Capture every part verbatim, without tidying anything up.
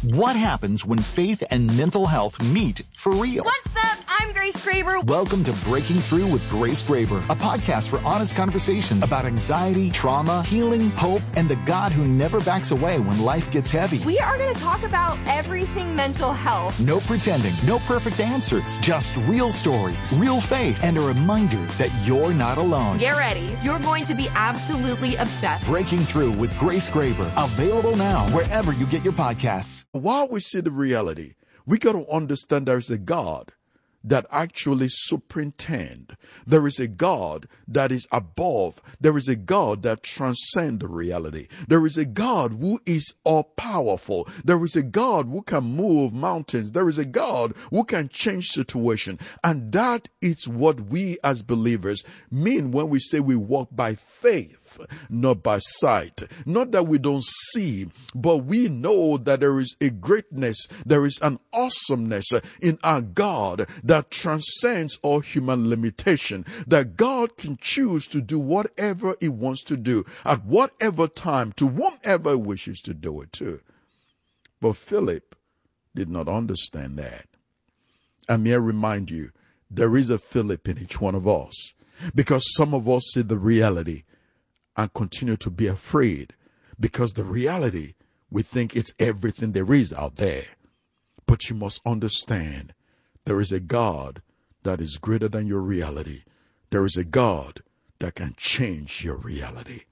What happens when faith and mental health meet for real? What's up? I'm Grace Graber. Welcome to Breaking Through with Grace Graber, a podcast for honest conversations about anxiety, trauma, healing, hope, and the God who never backs away when life gets heavy. We are going to talk about everything mental health. No pretending, no perfect answers, just real stories, real faith, and a reminder that you're not alone. Get ready. You're going to be absolutely obsessed. Breaking Through with Grace Graber, available now wherever you get your podcasts. While we see the reality, we got to understand there is a God that actually superintend. There is a God that is above. There is a God that transcends the reality. There is a God who is all powerful. There is a God who can move mountains. There is a God who can change situation. And that is what we as believers mean when we say we walk by faith, not by sight. Not that we don't see, but we know that there is a greatness, there is an awesomeness in our God that transcends all human limitation, that God can choose to do whatever he wants to do at whatever time to whomever he wishes to do it to. But Philip did not understand that. And may I remind you, there is a Philip in each one of us, because some of us see the reality and continue to be afraid, because the reality, we think it's everything there is out there. But you must understand, there is a God that is greater than your reality. There is a God that can change your reality.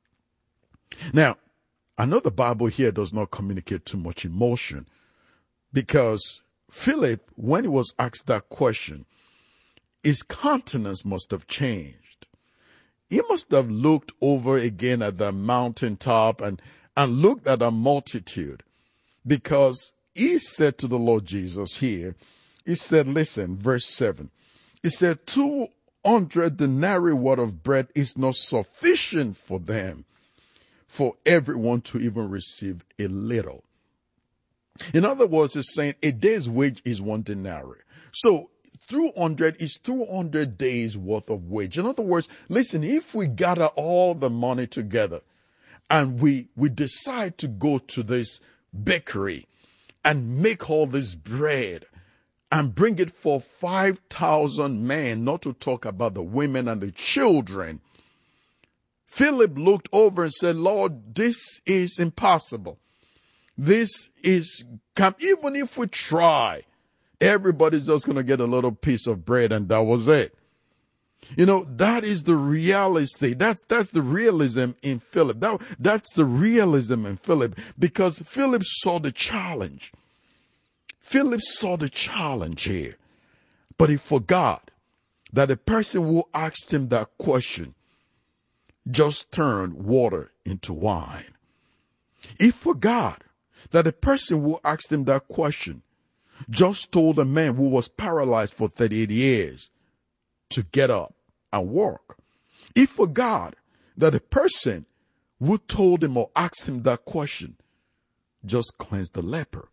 Now, I know the Bible here does not communicate too much emotion, because Philip, when he was asked that question, his countenance must have changed. He must have looked over again at the mountaintop and, and looked at a multitude, because he said to the Lord Jesus here, he said, listen, verse seven, he said, two hundred denarii worth of bread is not sufficient for them, for everyone to even receive a little. In other words, he's saying a day's wage is one denarii. So two hundred is two hundred days worth of wage. In other words, listen, if we gather all the money together and we, we decide to go to this bakery and make all this bread and bring it for five thousand men, not to talk about the women and the children, Philip looked over and said, Lord, this is impossible. This is, even if we try, everybody's just going to get a little piece of bread and that was it. You know, that is the reality. That's, that's the realism in Philip. That, that's the realism in Philip, because Philip saw the challenge. Philip saw the challenge here, but he forgot that the person who asked him that question just turned water into wine. He forgot that the person who asked him that question just told a man who was paralyzed for thirty-eight years to get up and walk. He forgot that the person who told him or asked him that question just cleansed the leper.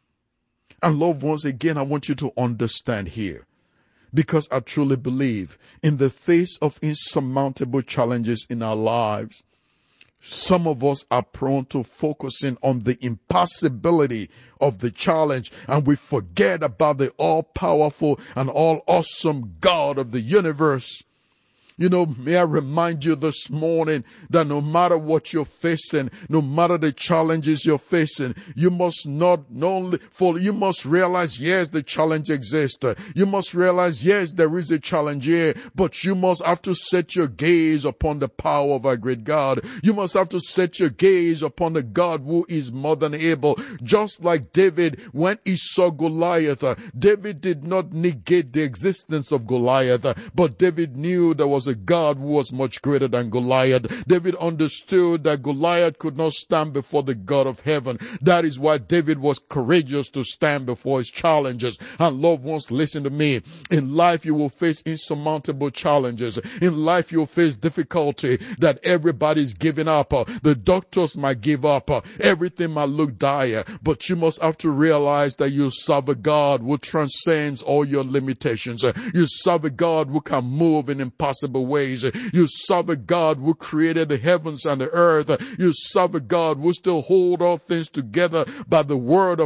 And loved ones, again, I want you to understand here, because I truly believe in the face of insurmountable challenges in our lives, some of us are prone to focusing on the impossibility of the challenge, and we forget about the all-powerful and all-awesome God of the universe. You know, may I remind you this morning that no matter what you're facing, no matter the challenges you're facing, you must not, not only for, you must realize, yes, the challenge exists. You must realize, yes, there is a challenge here, but you must have to set your gaze upon the power of our great God. You must have to set your gaze upon the God who is more than able. Just like David, when he saw Goliath, David did not negate the existence of Goliath, but David knew there was a God who was much greater than Goliath. David understood that Goliath could not stand before the God of heaven. That is why David was courageous to stand before his challenges. And loved ones, listen to me. In life, you will face insurmountable challenges. In life, you'll face difficulty that everybody's giving up. The doctors might give up. Everything might look dire. But you must have to realize that you serve a God who transcends all your limitations. You serve a God who can move in impossible ways. You serve a God who created the heavens and the earth. You serve a God who still hold all things together by the word of